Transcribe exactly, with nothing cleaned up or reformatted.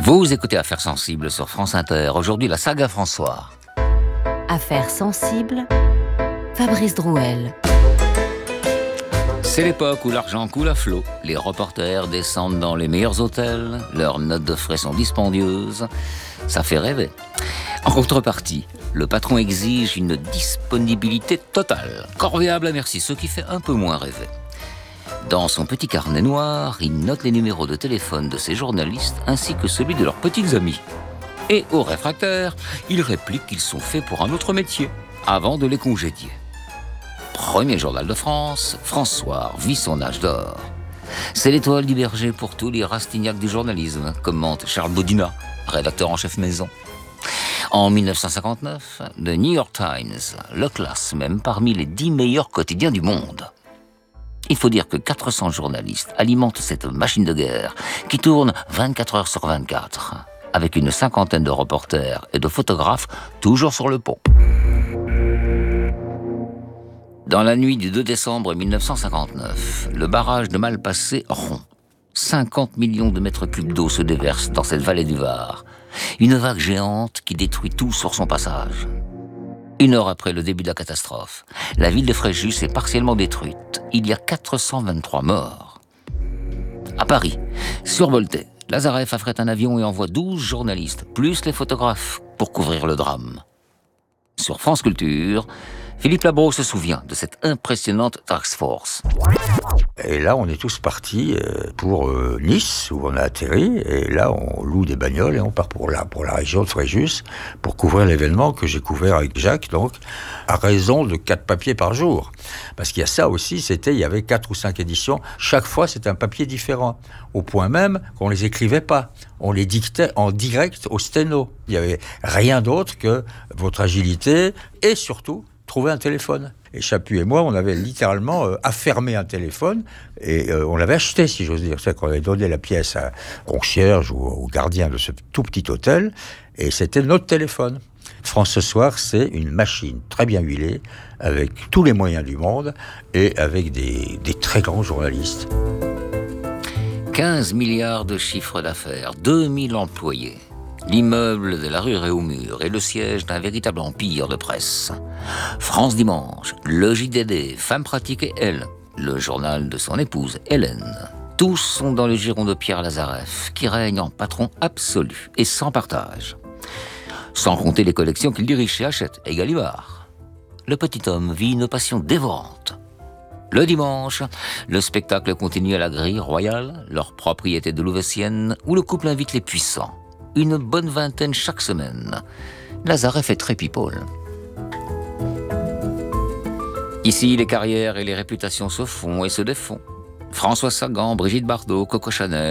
Vous écoutez Affaires sensibles sur France Inter. Aujourd'hui, la saga François. Affaires sensibles, Fabrice Drouel. C'est l'époque où l'argent coule à flot. Les reporters descendent dans les meilleurs hôtels. Leurs notes de frais sont dispendieuses. Ça fait rêver. En contrepartie, le patron exige une disponibilité totale, corvéable à merci, ce qui fait un peu moins rêver. Dans son petit carnet noir, il note les numéros de téléphone de ses journalistes ainsi que celui de leurs petites amies. Et aux réfractaires, il réplique qu'ils sont faits pour un autre métier, avant de les congédier. Premier journal de France, François vit son âge d'or. C'est l'étoile du berger pour tous les rastignacs du journalisme, commente Charles Bodina, rédacteur en chef maison. En dix-neuf cent cinquante-neuf, le New York Times le classe même parmi les dix meilleurs quotidiens du monde. Il faut dire que quatre cents journalistes alimentent cette machine de guerre qui tourne vingt-quatre heures sur vingt-quatre, avec une cinquantaine de reporters et de photographes toujours sur le pont. Dans la nuit du deux décembre mille neuf cent cinquante-neuf, le barrage de Malpasset rompt. cinquante millions de mètres cubes d'eau se déversent dans cette vallée du Var. Une vague géante qui détruit tout sur son passage. Une heure après le début de la catastrophe, la ville de Fréjus est partiellement détruite. Il y a quatre cent vingt-trois morts. À Paris, survolté, Lazareff affrète un avion et envoie douze journalistes, plus les photographes, pour couvrir le drame. Sur France Culture, Philippe Labro se souvient de cette impressionnante task force. Et là, on est tous partis pour Nice, où on a atterri. Et là, on loue des bagnoles et on part pour la, pour la région de Fréjus pour couvrir l'événement que j'ai couvert avec Jacques, donc, à raison de quatre papiers par jour. Parce qu'il y a ça aussi, c'était, il y avait quatre ou cinq éditions. Chaque fois, c'était un papier différent. Au point même qu'on ne les écrivait pas. On les dictait en direct au sténo. Il n'y avait rien d'autre que votre agilité et surtout, trouver un téléphone. Et Chaput et moi, on avait littéralement euh, affermé un téléphone et euh, on l'avait acheté, si j'ose dire. C'est qu'on avait donné la pièce à concierge ou au gardien de ce tout petit hôtel et c'était notre téléphone. France ce soir, c'est une machine très bien huilée, avec tous les moyens du monde et avec des, des très grands journalistes. quinze milliards de chiffre d'affaires, deux mille employés. L'immeuble de la rue Réaumur est le siège d'un véritable empire de presse. France Dimanche, le J D D, Femme pratique et Elle, le journal de son épouse Hélène. Tous sont dans le giron de Pierre Lazareff, qui règne en patron absolu et sans partage. Sans compter les collections qu'il dirige chez Hachette et Gallimard. Le petit homme vit une passion dévorante. Le dimanche, le spectacle continue à la Grille Royale, leur propriété de Louveciennes, où le couple invite les puissants. Une bonne vingtaine chaque semaine. Lazareff est très people. Ici, les carrières et les réputations se font et se défont. François Sagan, Brigitte Bardot, Coco Chanel,